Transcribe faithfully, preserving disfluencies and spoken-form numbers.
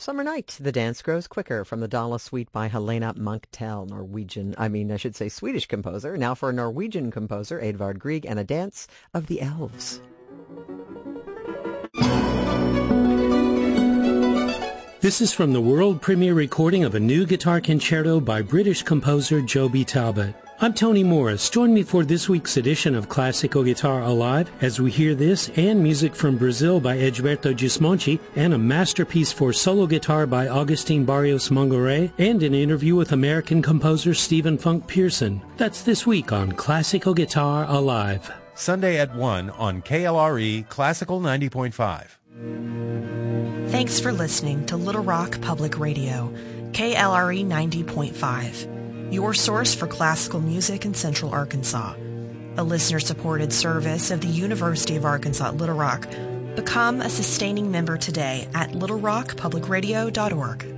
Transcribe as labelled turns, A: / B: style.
A: Summer Night, The Dance Grows Quicker from the Dala Suite by Helena Munktel, Norwegian, I mean, I should say Swedish composer. Now for a Norwegian composer, Edvard Grieg, and a dance of the elves.
B: This is from the world premiere recording of a new guitar concerto by British composer Joby Talbot. I'm Tony Morris. Join me for this week's edition of Classical Guitar Alive as we hear this and music from Brazil by Egberto Gismonti and a masterpiece for solo guitar by Agustin Barrios Mongoré and an interview with American composer Stephen Funk Pearson. That's this week on Classical Guitar Alive.
C: Sunday at one on K L R E Classical ninety point five.
D: Thanks for listening to Little Rock Public Radio, K L R E ninety point five, your source for classical music in Central Arkansas. A listener-supported service of the University of Arkansas at Little Rock. Become a sustaining member today at little rock public radio dot org.